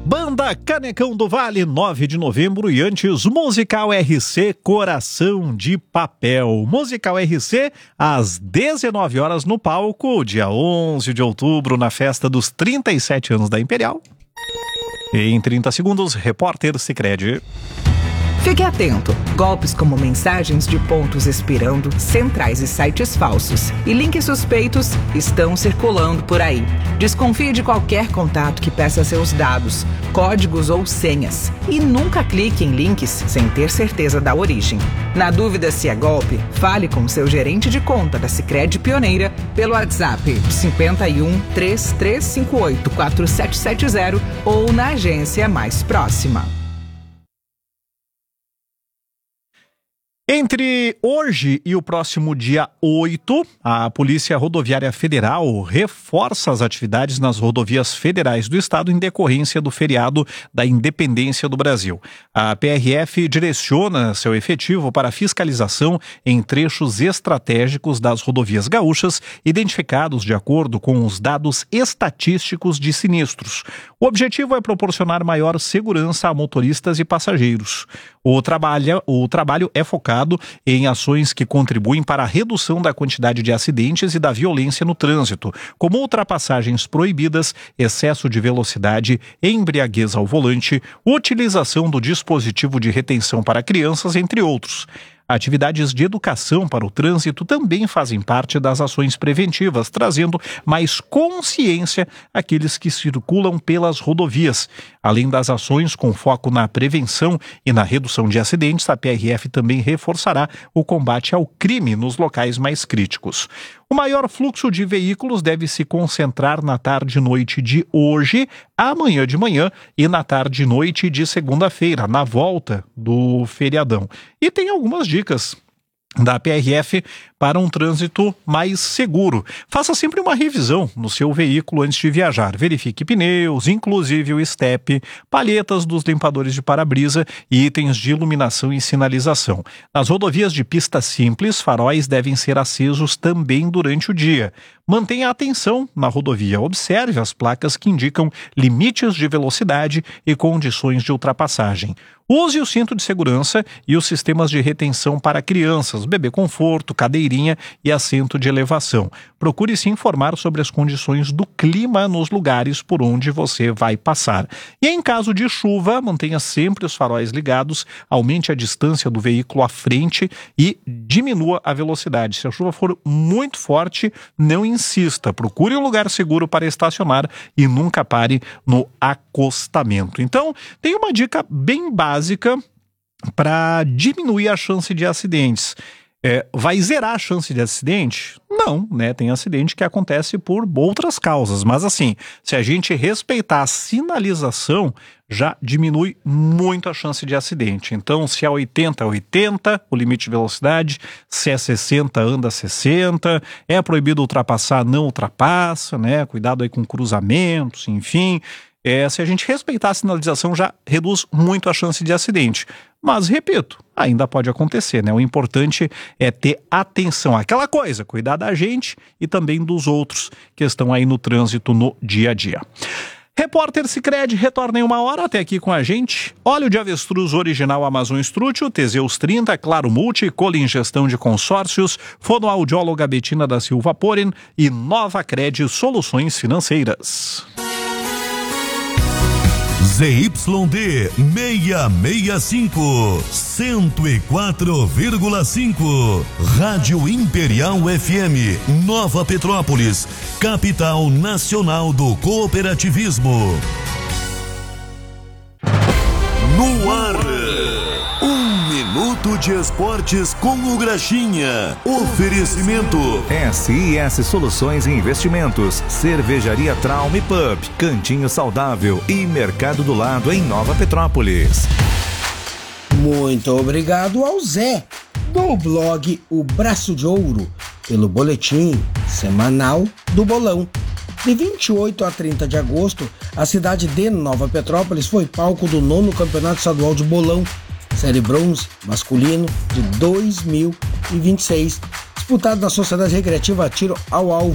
Banda Canecão do Vale, 9 de novembro, e antes Musical RC Coração de Papel. Musical RC às 19 horas no palco, dia 11 de outubro, na festa dos 37 anos da Imperial. Em 30 segundos, repórter Sicredi. Fique atento. Golpes como mensagens de pontos expirando, centrais e sites falsos e links suspeitos estão circulando por aí. Desconfie de qualquer contato que peça seus dados, códigos ou senhas e nunca clique em links sem ter certeza da origem. Na dúvida se é golpe, fale com seu gerente de conta da Sicredi Pioneira pelo WhatsApp 51 3358 4770 ou na agência mais próxima. Entre hoje e o próximo dia 8, a Polícia Rodoviária Federal reforça as atividades nas rodovias federais do estado em decorrência do feriado da Independência do Brasil. A PRF direciona seu efetivo para fiscalização em trechos estratégicos das rodovias gaúchas, identificados de acordo com os dados estatísticos de sinistros. O objetivo é proporcionar maior segurança a motoristas e passageiros. O trabalho é focado em ações que contribuem para a redução da quantidade de acidentes e da violência no trânsito, como ultrapassagens proibidas, excesso de velocidade, embriaguez ao volante, utilização do dispositivo de retenção para crianças, entre outros. Atividades de educação para o trânsito também fazem parte das ações preventivas, trazendo mais consciência àqueles que circulam pelas rodovias. Além das ações com foco na prevenção e na redução de acidentes, a PRF também reforçará o combate ao crime nos locais mais críticos. O maior fluxo de veículos deve se concentrar na tarde e noite de hoje, amanhã de manhã e na tarde e noite de segunda-feira, na volta do feriadão. E tem algumas dicas da PRF para um trânsito mais seguro. Faça sempre uma revisão no seu veículo antes de viajar. Verifique pneus, inclusive o estepe, palhetas dos limpadores de para-brisa e itens de iluminação e sinalização. Nas rodovias de pista simples, faróis devem ser acesos também durante o dia. Mantenha atenção na rodovia. Observe as placas que indicam limites de velocidade e condições de ultrapassagem. Use o cinto de segurança e os sistemas de retenção para crianças, bebê conforto, cadeirinha e assento de elevação. Procure se informar sobre as condições do clima nos lugares por onde você vai passar. E em caso de chuva, mantenha sempre os faróis ligados, aumente a distância do veículo à frente e diminua a velocidade. Se a chuva for muito forte, não insista. Procure um lugar seguro para estacionar e nunca pare no acostamento. Então, tem uma dica bem básica para diminuir a chance de acidentes. Vai zerar a chance de acidente? Não, né? Tem acidente que acontece por outras causas, mas assim, se a gente respeitar a sinalização, já diminui muito a chance de acidente. Então, se é 80, é 80, o limite de velocidade, se é 60, anda 60, é proibido ultrapassar, não ultrapassa, né? Cuidado aí com cruzamentos, enfim. Se a gente respeitar a sinalização, já reduz muito a chance de acidente. Mas, repito, ainda pode acontecer, né? O importante é ter atenção àquela coisa, cuidar da gente e também dos outros que estão aí no trânsito no dia a dia. Repórter Sicredi retorna em 1 hora, até aqui com a gente. Óleo de avestruz original Amazon Strútil, Teseus 30, Claro Multi, Colin Gestão de Consórcios, Fonoaudióloga Betina da Silva Poren e Nova Cred Soluções Financeiras. ZYD 665, 104,5. Rádio Imperial FM, Nova Petrópolis, capital nacional do cooperativismo. No ar, 1 minuto de esportes com o Graxinha. Oferecimento SIS Soluções e Investimentos, Cervejaria Traum e Pub, Cantinho Saudável e Mercado do Lado em Nova Petrópolis. Muito obrigado ao Zé, do blog O Braço de Ouro, pelo boletim semanal do Bolão. De 28 a 30 de agosto, a cidade de Nova Petrópolis foi palco do 9º Campeonato Estadual de Bolão, Série Bronze masculino de 2026, disputado na Sociedade Recreativa Tiro ao Alvo,